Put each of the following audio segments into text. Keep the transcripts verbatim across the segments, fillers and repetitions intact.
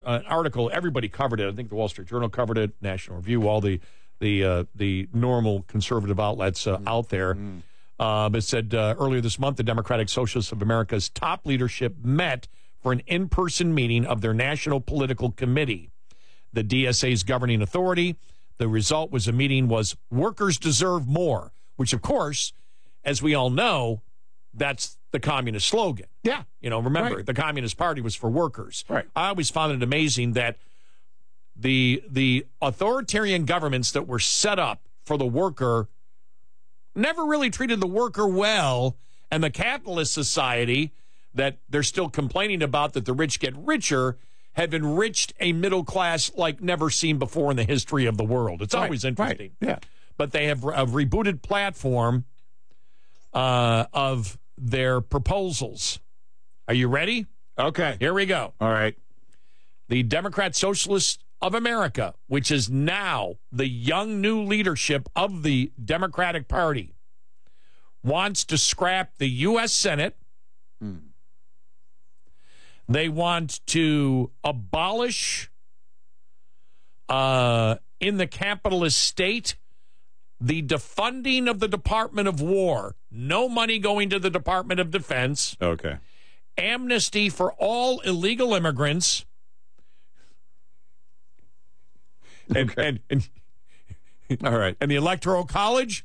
an article. Everybody covered it. I think the Wall Street Journal covered it, National Review, all the the uh, the normal conservative outlets uh, mm-hmm. out there. Mm-hmm. Uh, it said uh, earlier this month, the Democratic Socialists of America's top leadership met for an in-person meeting of their National Political Committee, the D S A's governing authority. The result was a meeting was workers deserve more, which, of course, as we all know, that's the communist slogan. Yeah. You know, remember, right. the Communist Party was for workers. Right. I always found it amazing that the the authoritarian governments that were set up for the worker never really treated the worker well, and the capitalist society that they're still complaining about, that the rich get richer, have enriched a middle class like never seen before in the history of the world. It's right, always interesting. Right, yeah. But they have a rebooted platform uh, of their proposals. Are you ready? Okay. Here we go. All right. The Democrat Socialists of America, which is now the young new leadership of the Democratic Party, wants to scrap the U S Senate. Hmm. They want to abolish, uh, in the capitalist state, the defunding of the Department of War. No money going to the Department of Defense. Okay. Amnesty for all illegal immigrants. And, okay. and, and all right. And the Electoral College.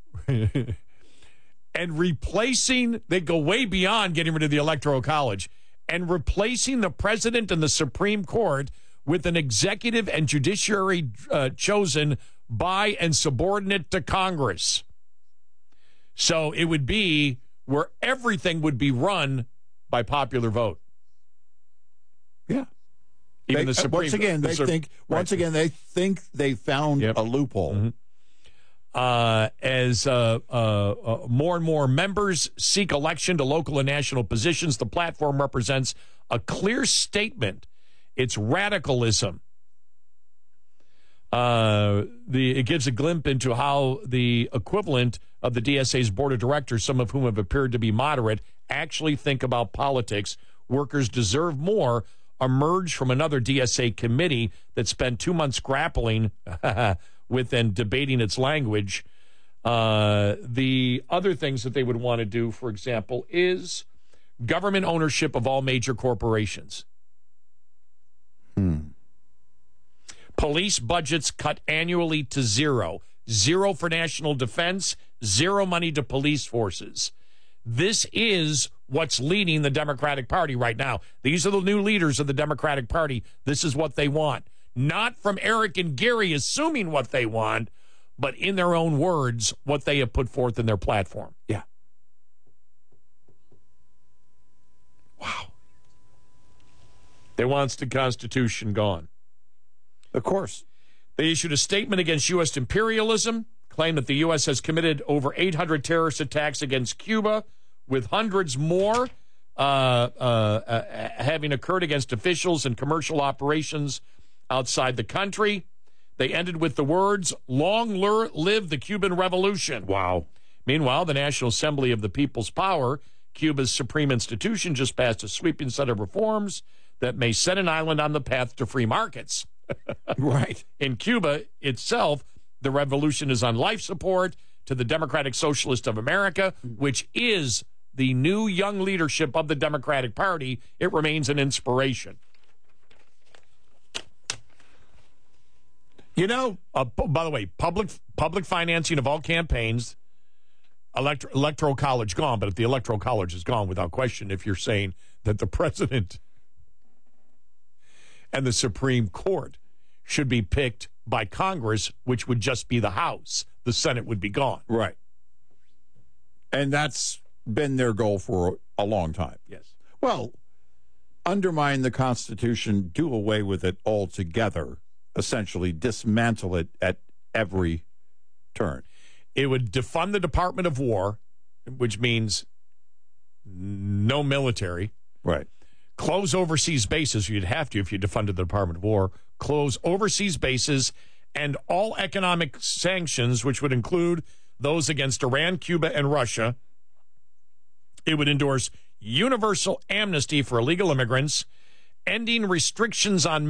And replacing, they go way beyond getting rid of the Electoral College, and replacing the president and the Supreme Court with an executive and judiciary uh, chosen by and subordinate to Congress. So it would be where everything would be run by popular vote. Yeah. Even they, the Supreme, once again, they the, think. right. Once again, they think they found yep. a loophole. Mm-hmm. Uh, as uh, uh, uh, more and more members seek election to local and national positions, the platform represents a clear statement. It's radicalism. Uh, the it gives a glimpse into how the equivalent of the D S A's board of directors, some of whom have appeared to be moderate, actually think about politics. Workers deserve more. Emerged from another D S A committee that spent two months grappling with and debating its language. Uh, the other things that they would want to do, for example, is government ownership of all major corporations. Hmm. Police budgets cut annually to zero. Zero for national defense, zero money to police forces. This is what's leading the Democratic Party right now. These are the new leaders of the Democratic Party. This is what they want. Not from Eric and Gary assuming what they want, but in their own words, what they have put forth in their platform. Yeah. Wow. They want the Constitution gone. Of course. They issued a statement against U S imperialism, claimed that the U S has committed over eight hundred terrorist attacks against Cuba, with hundreds more uh, uh, uh, having occurred against officials and commercial operations outside the country. They ended with the words, "Long live the Cuban Revolution." Wow. Meanwhile, the National Assembly of the People's Power, Cuba's supreme institution, just passed a sweeping set of reforms that may set an island on the path to free markets. Right. In Cuba itself, the revolution is on life support to the Democratic Socialist of America, which is the new young leadership of the Democratic Party. It remains an inspiration. You know, uh, by the way, public public financing of all campaigns, elect- electoral college gone, but if the electoral college is gone without question, if you're saying that the president and the Supreme Court should be picked by Congress, which would just be the House, the Senate would be gone. Right. And that's been their goal for a long time. Yes. Well, undermine the Constitution, do away with it altogether, essentially dismantle it at every turn. It would defund the Department of War, which means no military. Right. Close overseas bases. You'd have to if you defunded the Department of War. Close overseas bases and all economic sanctions, which would include those against Iran, Cuba, and Russia. It would endorse universal amnesty for illegal immigrants, ending restrictions on